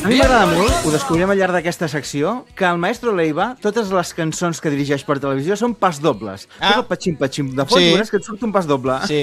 mi m'agrada molt, ho descobrirem al llarg d'aquesta secció, que el Maestro Leiva, totes les cançons que dirigeix per televisió són pas dobles. Tot el patxim-patxim de fons, veuràs que et surt un pas doble. Sí.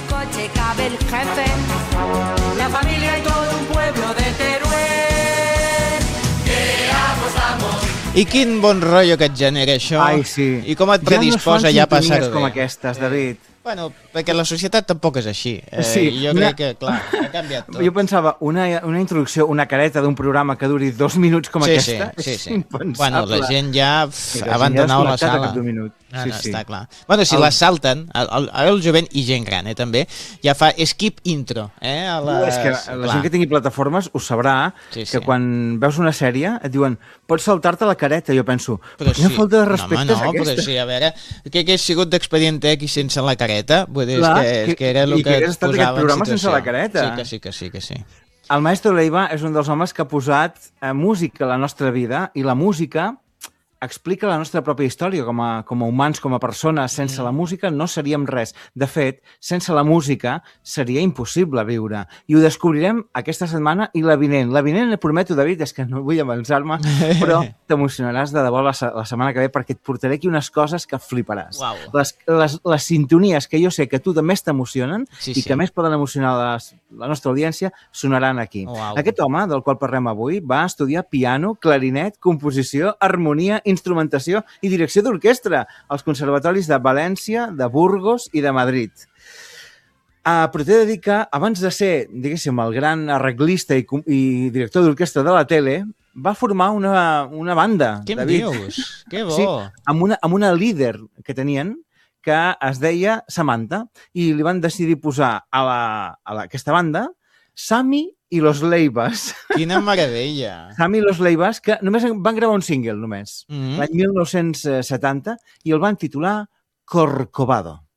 La familia y todo un pueblo de Teruel. Que vamos. I quin bon rotllo que et genera això. Ai, sí. I com et predisposa ja a passar-ho bé. com aquestes, David. Bueno, perquè la societat tampoc és així. Sí, jo crec que, clar, ha canviat tot. Jo pensava, una introducció, una careta d'un programa que duri 2 minuts com aquesta, és impensable. Bueno, la gent ja ha abandonat la sala. Està clar. Bueno, si la salten, el jovent i gent gran, també, ja fa skip intro. És que la gent que tingui plataformes ho sabrà, que quan veus una sèrie et diuen, pots saltar-te la careta. Jo penso, però quina falta de respecte és aquesta? Però sí, a veure, què hagués sigut d'Expedient X sense la careta? Vull dir, és que era el que et posava en situació. Sense la careta. Sí que sí. El Maestro Leiva és un dels homes que ha posat música a la nostra vida, i la música explica la nostra pròpia història com a humans, com a persones. Sense la música no seríem res. De fet, sense la música seria impossible viure. I ho descobrirem aquesta setmana i la vinent. La vinent, et prometo, David, és que no vull avançar-me, però t'emocionaràs de debò la setmana que ve, perquè et portaré aquí unes coses que fliparàs. Les sintonies que jo sé que tu també t'emocionen i que més poden emocionar la nostra audiència sonaran aquí. Aquest home, del qual parlem avui, va estudiar piano, clarinet, composició, harmonia, instrumentació i direcció d'orquestra als conservatoris de València, de Burgos i de Madrid. Però t'he de dir que, abans de ser, diguéssim, el gran arreglista i director d'orquestra de la tele, va formar una banda. Què em dius? Que bo! Sí, amb una líder que tenien, que es deia Samantha, i li van decidir posar a aquesta banda Sammy i los Leivas. Quina meravella! Sammy i los Leivas, que només van gravar un single, només, l'any 1970, i el van titular Corcovado.